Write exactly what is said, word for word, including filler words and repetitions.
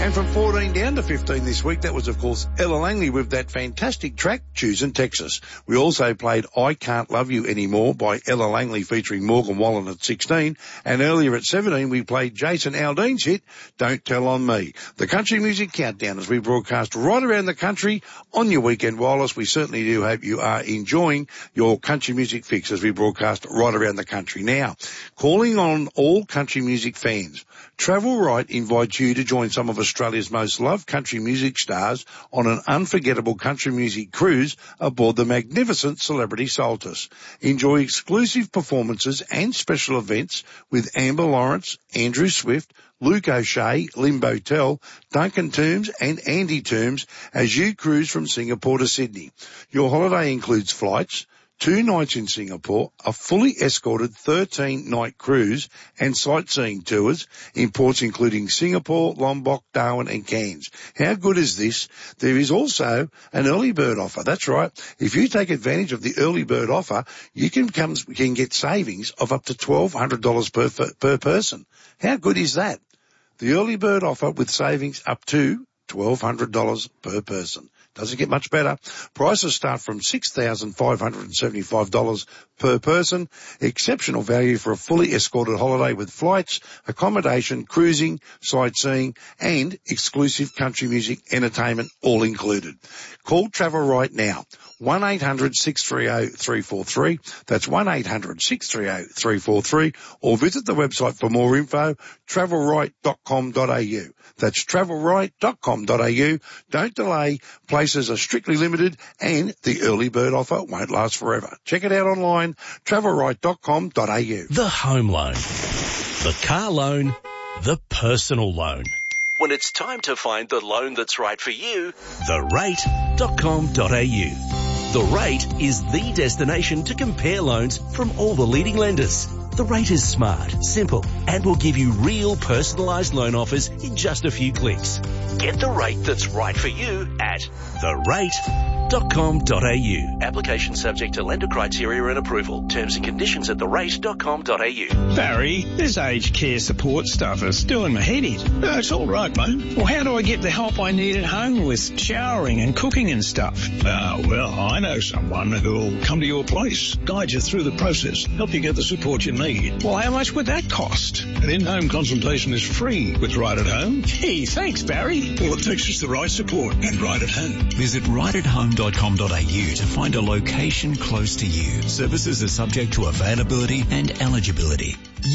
And from fourteen down to fifteen this week, that was, of course, Ella Langley with that fantastic track, Choosing Texas. We also played I Can't Love You Anymore by Ella Langley featuring Morgan Wallen at sixteen. And earlier at seventeen, we played Jason Aldean's hit, Don't Tell On Me. The Country Music Countdown as we broadcast right around the country on your weekend wireless. We certainly do hope you are enjoying your country music fix as we broadcast right around the country. Now, calling on all country music fans, Travel Right invites you to join some of Australia's most loved country music stars on an unforgettable country music cruise aboard the magnificent Celebrity Saltus. Enjoy exclusive performances and special events with Amber Lawrence, Andrew Swift, Luke O'Shea, Limbo Tell, Duncan Toombs and Andy Toombs as you cruise from Singapore to Sydney. Your holiday includes flights, two nights in Singapore, a fully escorted thirteen-night cruise and sightseeing tours in ports including Singapore, Lombok, Darwin and Cairns. How good is this? There is also an early bird offer. That's right. If you take advantage of the early bird offer, you can come, can get savings of up to twelve hundred dollars per, per person. How good is that? The early bird offer with savings up to twelve hundred dollars per person. Doesn't get much better. Prices start from six thousand five hundred seventy-five dollars per person. Exceptional value for a fully escorted holiday with flights, accommodation, cruising, sightseeing, and exclusive country music entertainment all included. Call Travel Right now. one eight hundred six three zero three four three. That's one eight hundred six three zero three four three. Or visit the website for more info, travel right dot com dot a u. That's travel right dot com dot a u. Don't delay. Places are strictly limited and the early bird offer won't last forever. Check it out online, travel right dot com dot a u. The home loan, the car loan, the personal loan. When it's time to find the loan that's right for you, the rate dot com dot a u. The Rate is the destination to compare loans from all the leading lenders. The Rate is smart, simple, and will give you real personalised loan offers in just a few clicks. Get the rate that's right for you at the rate dot com dot a u. Application subject to lender criteria and approval. Terms and conditions at the rate dot com dot a u. Barry, this aged care support stuff is doing my head in. No, it's all right, mate. Well, how do I get the help I need at home with showering and cooking and stuff? Ah, well, I know someone who'll come to your place, guide you through the process, help you get the support you need. Well, how much would that cost? An in-home consultation is free with Right at Home. Gee, thanks, Barry. All it takes is the right support and Right at Home. Visit right at home dot com dot a u to find a location close to you. Services are subject to availability and eligibility.